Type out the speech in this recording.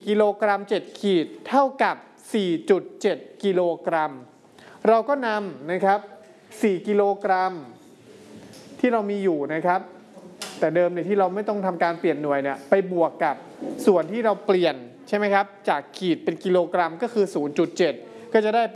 กิโลกรัม7ขีดเท่ากับ 4.7 กิโลกรัมเราก็นำนะครับ4กิโลกรัมที่เรามีอยู่นะครับแต่เดิมเนี่ยที่เราไม่ต้องทำการเปลี่ยนหน่วยเนี่ยไปบวกกับส่วนที่เราเปลี่ยนใช่ไหมครับจากขีดเป็นกิโลกรัมก็คือ 0.7 ก็จะได้